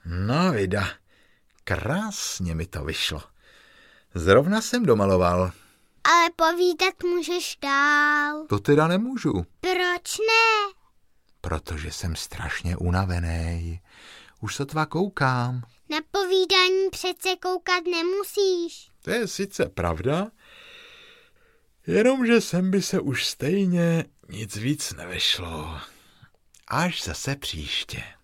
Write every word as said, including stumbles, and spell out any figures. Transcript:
No vida, krásně mi to vyšlo. Zrovna jsem domaloval. Ale povídat můžeš dál. To teda nemůžu. Proč ne? Protože jsem strašně unavený. Už sotva koukám. Na povídání přece koukat nemusíš. To je sice pravda, jenomže sem by se už stejně nic víc nevyšlo. Až zase příště.